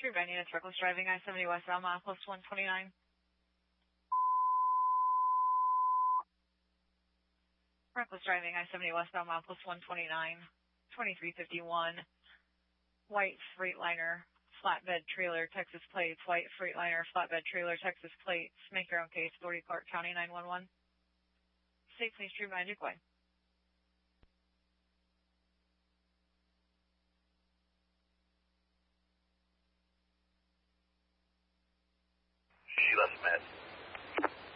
True bad units, reckless driving, I-70 westbound, mile plus 129. Reckless driving, I-70 westbound, mile plus 129. 2351. White Freightliner, flatbed trailer, Texas plates. White Freightliner, flatbed trailer, Texas plates. Make your own case, Authority Clark County 911. State police, True Magic Way.